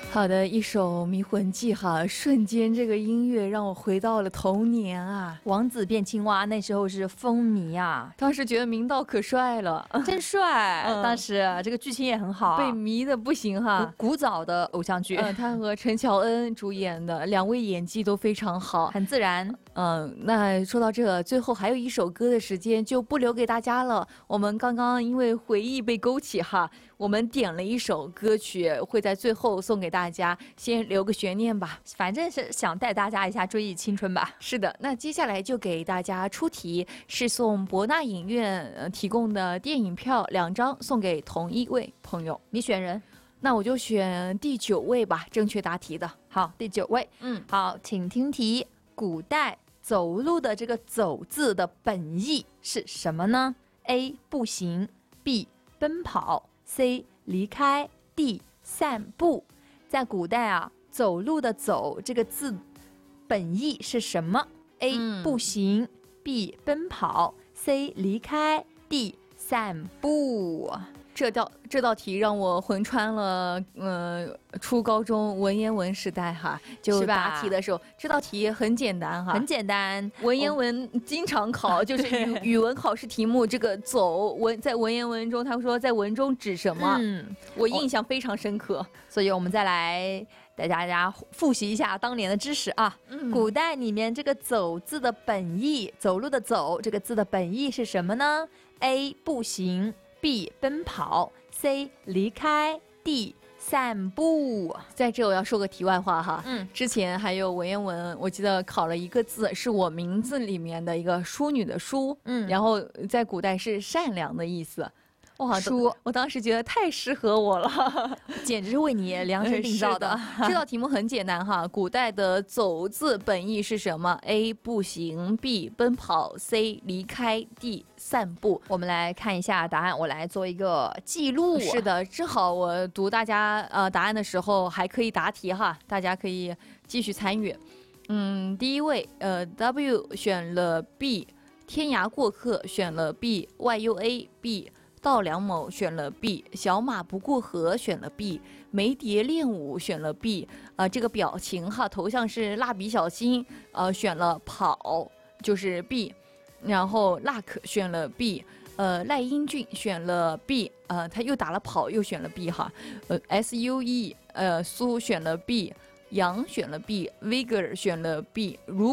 好的，一首《迷魂记》哈，瞬间这个音乐让我回到了童年啊！ 王子变青蛙那时候是风靡啊， 当时觉得明道可帅了， 真帅。当时这个剧情也很好， 被迷的不行哈。 古早的偶像剧， 他和陈乔恩主演的，两位演技都非常好， 很自然。 那说到这，最后还有一首歌的时间就不留给大家了。我们刚刚因为回忆被勾起哈，我们点了一首歌曲，会在最后送给大家，先留个悬念吧。 反正是想带大家一下追忆青春吧。 是的，那接下来就给大家出题，是送博纳影院提供的电影票2张，送给同一位朋友。 你选人， 那我就选第9位吧，正确答题的。 好，第9位。好，请听题。古代走路的这个走字的本意是什么呢？ A 步行， B 奔跑， C 离开， D 散步。在古代啊，走路的走这个字本意是什么？ A 步行， B 奔跑， C 离开， D 散步。 这道题让我魂穿了，初高中文言文时代哈，就答题的时候，这道题很简单哈， 很简单。 文言文经常考，就是语文考试题目，这个走在文言文中，他说在文中指什么？我印象非常深刻， 所以我们再来带大家复习一下当年的知识啊。古代里面这个走字的本意，走路的走这个字的本意是什么呢？ A 步行， B 奔跑， C 离开， D 散步。 在这我要说个题外话哈，之前还有文言文，我记得考了一个字，是我名字里面的一个淑女的淑，然后在古代是善良的意思。哇，我当时觉得太适合我了， 简直是为你量身定造的。 这道题目很简单哈，古代的走字本意是什么？ A 步行， B 奔跑， C 离开， D 散步。 我们来看一下答案，我来做一个记录。 是的，正好我读大家答案的时候还可以答题哈，大家可以继续参与。第一位W 选了 B， 天涯过客选了 B， YUA B，稻粱某选了 B， 小马不过河选了 B， 梅蝶练舞选了 B，这个表情哈，头像是蜡笔小新，选了跑就是 B， 然后 Luck 选了 B，赖英俊选了 B，他又打了跑又选了 B 哈，SUE苏选了 B， 杨选了 B， Vigor 选了 B，